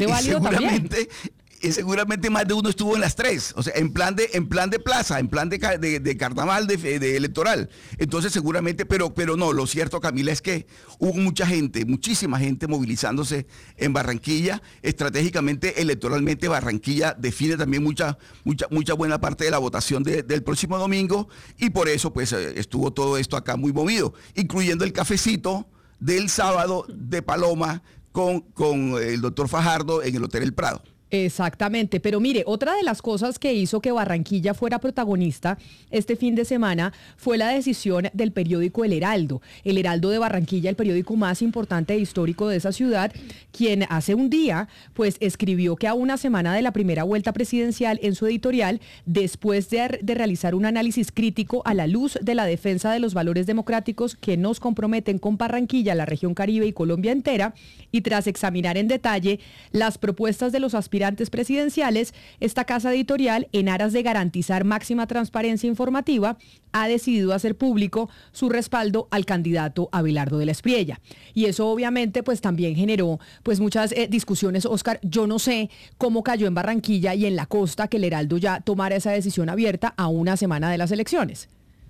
bastante válido también. Seguramente más de uno estuvo en las tres, o sea, en plan de plaza, en plan de carnaval de electoral. Entonces seguramente, pero no, lo cierto, Camila, es que hubo mucha gente, muchísima gente movilizándose en Barranquilla. Estratégicamente, electoralmente, Barranquilla define también mucha buena parte de la votación del próximo domingo, y por eso pues estuvo todo esto acá muy movido, incluyendo el cafecito del sábado de Paloma con el doctor Fajardo en el Hotel El Prado. Exactamente, pero mire, otra de las cosas que hizo que Barranquilla fuera protagonista este fin de semana fue la decisión del periódico El Heraldo de Barranquilla, el periódico más importante e histórico de esa ciudad, quien hace un día pues escribió que a una semana de la primera vuelta presidencial, en su editorial, después de realizar un análisis crítico a la luz de la defensa de los valores democráticos que nos comprometen con Barranquilla, la región Caribe y Colombia entera, y tras examinar en detalle las propuestas de los aspirantes presidenciales, esta casa editorial, en aras de garantizar máxima transparencia informativa, ha decidido hacer público su respaldo al candidato Abelardo de la Espriella. Y eso obviamente pues también generó pues muchas discusiones, Oscar. Yo no sé cómo cayó en Barranquilla y en la costa que el Heraldo ya tomara esa decisión abierta a una semana de las elecciones.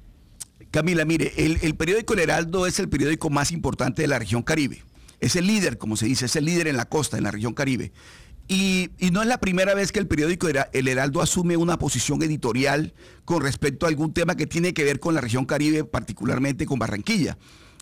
Camila, mire, el periódico El Heraldo es el periódico más importante de la región Caribe. Es el líder, como se dice, es el líder en la costa, en la región Caribe. Y no es la primera vez que el periódico El Heraldo asume una posición editorial con respecto a algún tema que tiene que ver con la región Caribe, particularmente con Barranquilla.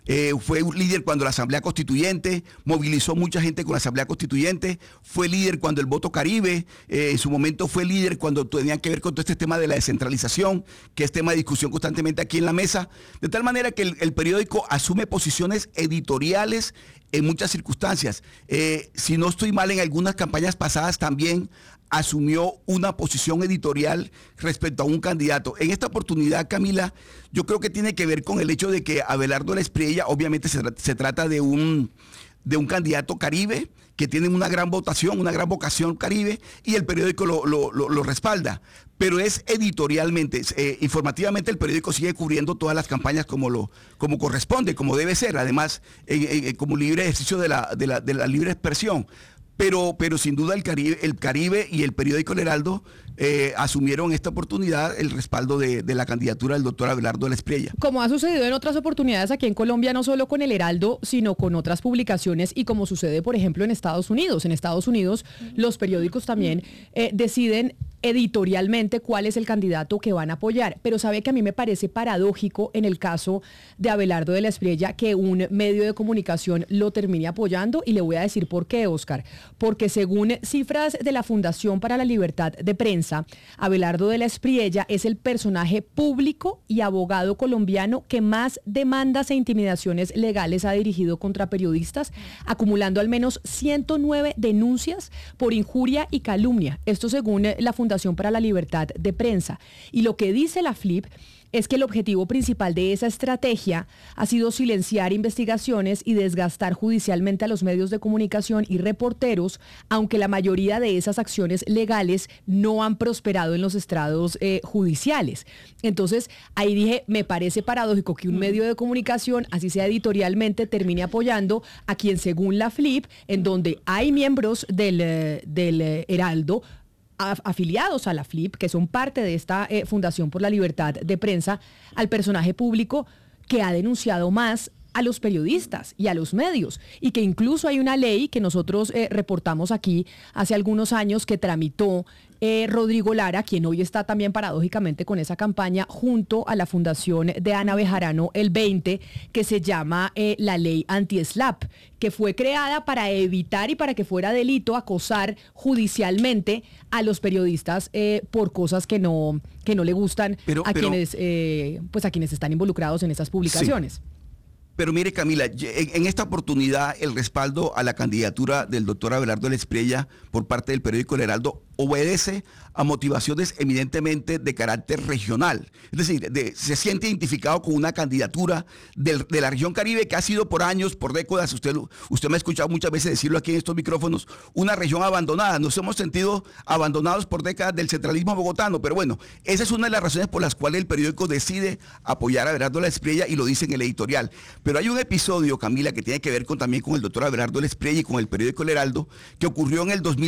Fue un líder cuando la Asamblea Constituyente, movilizó mucha gente con la Asamblea Constituyente, fue líder cuando el voto Caribe, en su momento fue líder cuando tenían que ver con todo este tema de la descentralización, que es tema de discusión constantemente aquí en la mesa, de tal manera que el periódico asume posiciones editoriales en muchas circunstancias. Si no estoy mal, en algunas campañas pasadas también asumió una posición editorial respecto a un candidato. En esta oportunidad, Camila, yo creo que tiene que ver con el hecho de que Abelardo de la Espriella, obviamente se trata de un candidato Caribe, que tiene una gran votación, una gran vocación Caribe, y el periódico lo respalda. Pero es editorialmente, informativamente el periódico sigue cubriendo todas las campañas como corresponde, como debe ser, además como libre ejercicio de la libre expresión. Pero sin duda el Caribe y el periódico El Heraldo asumieron esta oportunidad el respaldo de la candidatura del doctor Abelardo de la Espriella. Como ha sucedido en otras oportunidades aquí en Colombia, no solo con El Heraldo, sino con otras publicaciones, y como sucede, por ejemplo, en Estados Unidos. En Estados Unidos, los periódicos también deciden editorialmente cuál es el candidato que van a apoyar. Pero sabe que a mí me parece paradójico en el caso de Abelardo de la Espriella que un medio de comunicación lo termine apoyando, y le voy a decir por qué, Oscar. Porque según cifras de la Fundación para la Libertad de Prensa, Abelardo de la Espriella es el personaje público y abogado colombiano que más demandas e intimidaciones legales ha dirigido contra periodistas, acumulando al menos 109 denuncias por injuria y calumnia. Esto según la Fundación para la Libertad de Prensa. Y lo que dice la FLIP es que el objetivo principal de esa estrategia ha sido silenciar investigaciones y desgastar judicialmente a los medios de comunicación y reporteros, aunque la mayoría de esas acciones legales no han prosperado en los estrados judiciales. Entonces, ahí dije, me parece paradójico que un medio de comunicación, así sea editorialmente, termine apoyando a quien, según la FLIP, en donde hay miembros del Heraldo, afiliados a la FLIP, que son parte de esta Fundación por la Libertad de Prensa, al personaje público que ha denunciado más a los periodistas y a los medios, y que incluso hay una ley que nosotros reportamos aquí hace algunos años que tramitó Rodrigo Lara, quien hoy está también paradójicamente con esa campaña junto a la Fundación de Ana Bejarano el 20, que se llama la ley anti-SLAPP, que fue creada para evitar y para que fuera delito acosar judicialmente a los periodistas por cosas que no le gustan quienes están involucrados en estas publicaciones. Sí. Pero mire, Camila, en esta oportunidad el respaldo a la candidatura del doctor Abelardo de la Espriella por parte del periódico El Heraldo obedece a motivaciones evidentemente de carácter regional. Es decir, se siente identificado con una candidatura de la región Caribe que ha sido por años, por décadas, usted me ha escuchado muchas veces decirlo aquí en estos micrófonos, una región abandonada. Nos hemos sentido abandonados por décadas del centralismo bogotano, pero bueno, esa es una de las razones por las cuales el periódico decide apoyar a Abelardo de la Espriella y lo dice en el editorial. Pero hay un episodio, Camila, que tiene que ver también con el doctor Abelardo Lesprey y con el periódico El Heraldo, que ocurrió en el